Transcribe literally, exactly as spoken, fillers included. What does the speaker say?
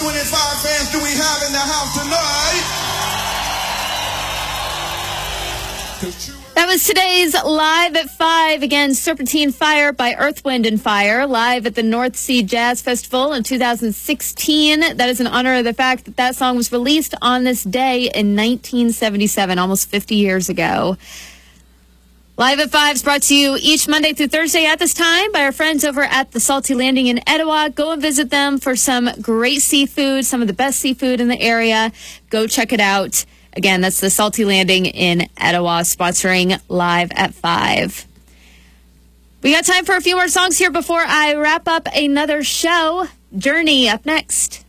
twenty-five fans do we have in the house tonight? That was today's Live at five. Again, Serpentine Fire by Earth, Wind and Fire, live at the North Sea Jazz Festival in two thousand sixteen. That is in honor of the fact that that song was released on this day in nineteen seventy-seven, almost fifty years ago. Live at five is brought to you each Monday through Thursday at this time by our friends over at the Salty Landing in Etowah. Go and visit them for some great seafood, some of the best seafood in the area. Go check it out. Again, that's the Salty Landing in Etowah sponsoring Live at five. We got time for a few more songs here before I wrap up another show. Journey up next.